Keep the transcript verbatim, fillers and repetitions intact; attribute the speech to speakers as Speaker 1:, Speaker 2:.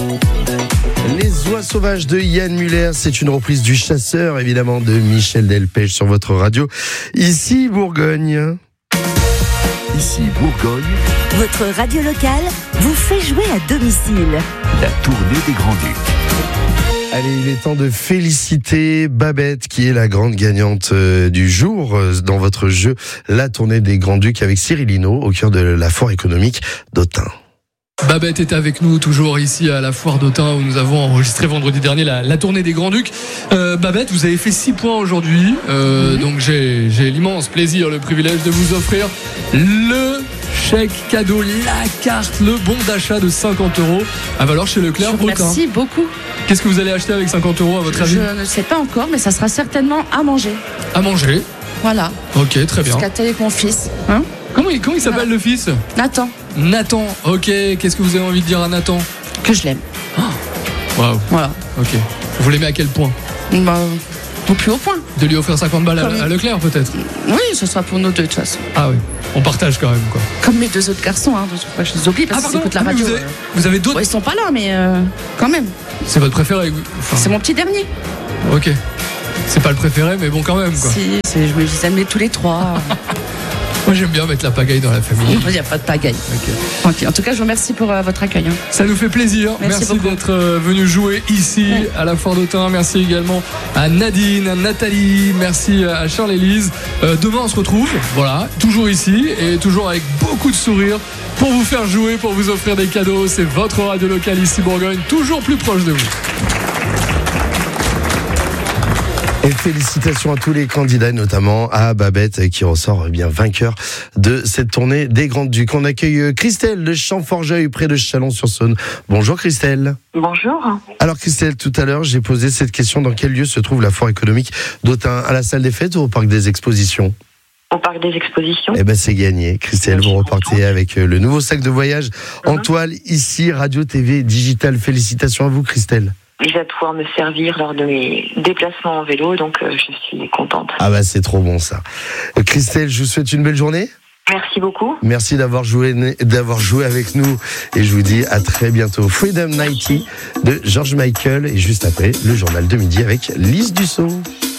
Speaker 1: Les oies sauvages de Yann Muller, c'est une reprise du Chasseur, évidemment, de Michel Delpech sur votre radio. Ici, Bourgogne.
Speaker 2: Ici, Bourgogne.
Speaker 3: Votre radio locale vous fait jouer à domicile.
Speaker 2: La tournée des Grands-Ducs.
Speaker 1: Allez, il est temps de féliciter Babette, qui est la grande gagnante euh, du jour euh, dans votre jeu, la tournée des Grands-Ducs avec Cyril Hinault, au cœur de la foire économique d'Autun.
Speaker 4: Babette est avec nous toujours ici à la foire d'Autun où nous avons enregistré vendredi dernier la, la tournée des Grands-Ducs. Euh, Babette, vous avez fait six points aujourd'hui, euh, mmh. donc j'ai, j'ai l'immense plaisir, le privilège de vous offrir le chèque cadeau, la carte, le bon d'achat de cinquante euros à valeur chez Leclerc Autun.
Speaker 5: Merci beaucoup.
Speaker 4: Qu'est-ce que vous allez acheter avec cinquante euros à votre avis ?
Speaker 5: Je ne sais pas encore, mais ça sera certainement à manger.
Speaker 4: À manger ?
Speaker 5: Voilà.
Speaker 4: Ok, très bien.
Speaker 5: Jusqu'à tel avec mon fils. Hein ?
Speaker 4: Comment il, comment il s'appelle voilà. le fils ?
Speaker 5: Nathan.
Speaker 4: Nathan, ok. Qu'est-ce que vous avez envie de dire à Nathan ?
Speaker 5: Que je l'aime.
Speaker 4: Waouh. Wow.
Speaker 5: Voilà.
Speaker 4: Ok. Vous l'aimez à quel point ?
Speaker 5: Bah, au plus haut point.
Speaker 4: De lui offrir cinquante balles Comme... à, à Leclerc, peut-être ?
Speaker 5: Oui, ce sera pour nous deux, de toute façon.
Speaker 4: Ah oui. On partage quand même, quoi.
Speaker 5: Comme mes deux autres garçons, hein. Je les oublie parce
Speaker 4: ah,
Speaker 5: qu'ils écoutent la radio.
Speaker 4: Vous avez, vous avez d'autres ?
Speaker 5: Ouais, ils sont pas là, mais euh, quand même.
Speaker 4: C'est votre préféré ?
Speaker 5: Enfin... C'est mon petit dernier.
Speaker 4: Ok. C'est pas le préféré, mais bon, quand même, quoi.
Speaker 5: Si, c'est, je me les aime tous les trois.
Speaker 4: Moi, j'aime bien mettre la pagaille dans la famille.
Speaker 5: Il n'y a pas de pagaille. Okay. Okay. En tout cas, je vous remercie pour euh, votre accueil. Hein.
Speaker 4: Ça nous fait plaisir. Merci, Merci d'être euh, venu jouer ici ouais. à la foire d'Autun. Merci également à Nadine, à Nathalie. Merci à Charles-Élise. Euh, demain, on se retrouve. Voilà, toujours ici et toujours avec beaucoup de sourires pour vous faire jouer, pour vous offrir des cadeaux. C'est votre radio locale ici, Bourgogne, toujours plus proche de vous.
Speaker 1: Et félicitations à tous les candidats, notamment à Babette qui ressort bien vainqueur de cette tournée des Grands-Ducs. On accueille Christelle de Champforgeuil près de Chalon-sur-Saône. Bonjour Christelle.
Speaker 6: Bonjour.
Speaker 1: Alors Christelle, tout à l'heure j'ai posé cette question, dans quel lieu se trouve la foire économique d'Autun ? À la salle des fêtes ou au parc des expositions ?
Speaker 6: Au parc des expositions.
Speaker 1: Eh ben c'est gagné. Christelle, vous repartez avec le nouveau sac de voyage mmh. en toile ici, radio, T V, digital. Félicitations à vous Christelle.
Speaker 6: Il va pouvoir me servir lors de mes déplacements en vélo, donc euh, je suis contente.
Speaker 1: Ah bah c'est trop bon ça. Euh, Christelle, je vous souhaite une belle journée.
Speaker 6: Merci beaucoup.
Speaker 1: Merci d'avoir joué, d'avoir joué avec nous et je vous dis à très bientôt. Freedom ninety de George Michael et juste après le journal de midi avec Lise Dussault.